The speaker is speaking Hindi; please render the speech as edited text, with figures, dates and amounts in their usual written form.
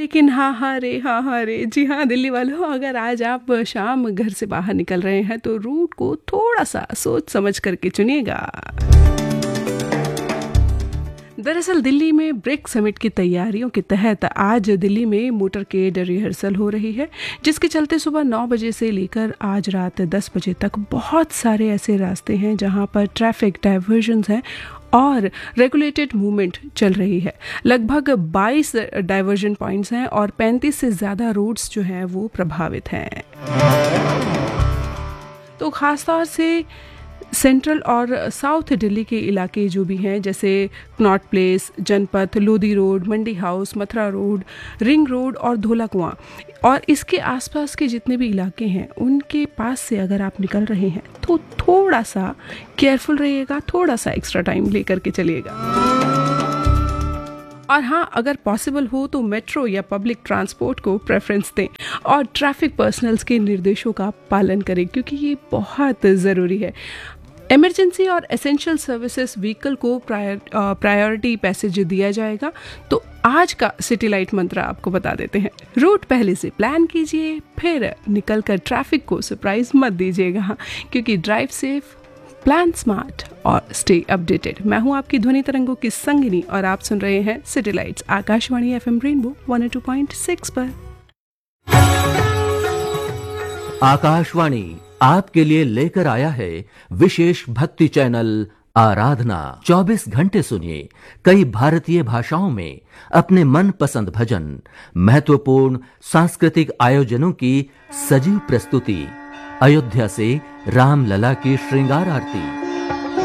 लेकिन हाँ हाँ रे, जी हाँ दिल्ली वालों, अगर आज आप शाम घर से बाहर निकल रहे हैं तो रूट को थोड़ा सा सोच समझ करके चुनिएगा। दरअसल दिल्ली में ब्रिक समिट की तैयारियों के तहत आज दिल्ली में मोटरकेड रिहर्सल हो रही है, जिसके चलते सुबह 9 बजे से लेकर आज रात 10 बजे तक बहुत सारे ऐसे रास्ते हैं जहां पर ट्रैफिक डाइवर्जन्स हैं और रेगुलेटेड मूवमेंट चल रही है। लगभग 22 डाइवर्जन पॉइंट्स हैं और 35 से ज़्यादा रूट्स जो हैं वो प्रभावित हैं। तो ख़ासतौर से सेंट्रल और साउथ दिल्ली के इलाके जो भी हैं, जैसे कनॉट प्लेस, जनपथ, लोधी रोड, मंडी house, Mathura road, ring road और धोला कुआं और इसके आसपास के जितने भी इलाके हैं उनके पास से अगर आप निकल रहे हैं तो थोड़ा सा केयरफुल रहिएगा, थोड़ा सा एक्स्ट्रा टाइम लेकर के चलिएगा। और हाँ, अगर पॉसिबल हो तो मेट्रो या पब्लिक ट्रांसपोर्ट को प्रेफरेंस दें और ट्रैफिक पर्सनल्स के निर्देशों का पालन करें, क्योंकि ये बहुत ज़रूरी है। इमरजेंसी और एसेंशियल सर्विसेज व्हीकल को प्रायोरिटी पैसेज दिया जाएगा। तो आज का सिटी लाइट मंत्र आपको बता देते हैं। रूट पहले से प्लान कीजिए, फिर निकलकर ट्रैफिक को सरप्राइज मत दीजिएगा, क्योंकि ड्राइव सेफ, प्लान स्मार्ट और स्टे अपडेटेड। मैं हूं आपकी ध्वनि तरंगों की संगिनी और आप सुन रहे हैं city lights Akashvani FM rainbow 102.6 पर। आकाशवाणी आपके लिए लेकर आया है विशेष भक्ति चैनल आराधना। 24 घंटे सुनिए कई भारतीय भाषाओं में अपने मनपसंद भजन, महत्वपूर्ण सांस्कृतिक आयोजनों की सजीव प्रस्तुति, अयोध्या से रामलला की श्रृंगार आरती,